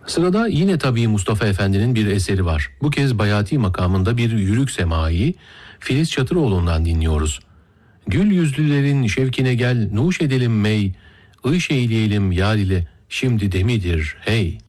Sırada yine tabii Mustafa Efendi'nin bir eseri var. Bu kez Bayati makamında bir yürük semai, Filiz Çatıroğlu'ndan dinliyoruz. Gül yüzlülerin şevkine gel, nuş edelim mey, ıyş eyleyelim yar ile, şimdi demidir hey.